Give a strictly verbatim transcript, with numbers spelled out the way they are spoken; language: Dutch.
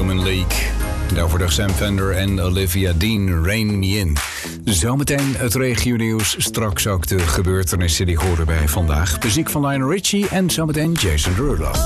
Human League. Daarvoor de Sam Fender en Olivia Dean, Rain Me In. Zometeen het regionieuws, straks ook de gebeurtenissen die horen bij vandaag. Muziek van Lionel Richie en zometeen Jason Derulo.